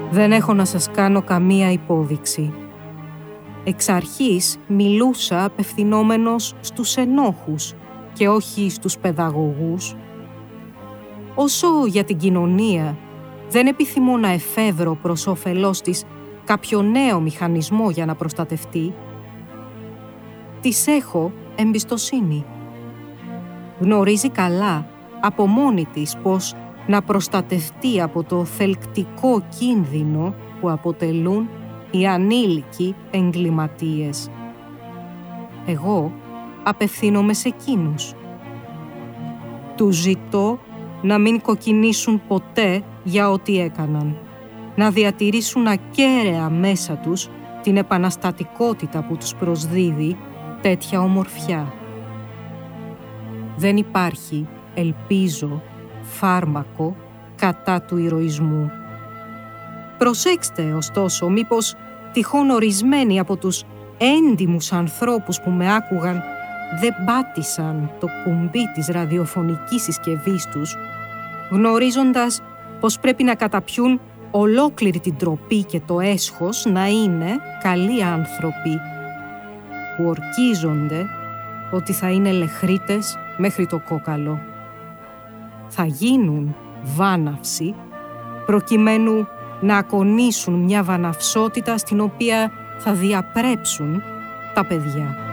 Δεν έχω να σας κάνω καμία υπόδειξη. Εξ αρχής μιλούσα απευθυνόμενος στους ενόχους και όχι στους παιδαγωγούς. Όσο για την κοινωνία, δεν επιθυμώ να εφεύρω προς όφελός της κάποιο νέο μηχανισμό για να προστατευτεί. Της έχω εμπιστοσύνη. Γνωρίζει καλά από μόνη της πως να προστατευτεί από το θελκτικό κίνδυνο που αποτελούν οι ανήλικοι εγκληματίες. Εγώ απευθύνομαι σε εκείνους. Τους ζητώ να μην κοκκινήσουν ποτέ για ό,τι έκαναν, να διατηρήσουν ακέραια μέσα τους την επαναστατικότητα που τους προσδίδει τέτοια ομορφιά. Δεν υπάρχει, ελπίζω, φάρμακο κατά του ηρωισμού. Προσέξτε, ωστόσο, μήπως τυχόν ορισμένοι από τους έντιμους ανθρώπους που με άκουγαν δεν πάτησαν το κουμπί της ραδιοφωνικής συσκευής τους, γνωρίζοντας πως πρέπει να καταπιούν ολόκληρη την τροπή και το έσχος να είναι καλοί άνθρωποι, που ορκίζονται ότι θα είναι λεχρίτες μέχρι το κόκαλο. Θα γίνουν βάναυση προκειμένου να ακονίσουν μια βαναυσότητα στην οποία θα διαπρέψουν τα παιδιά.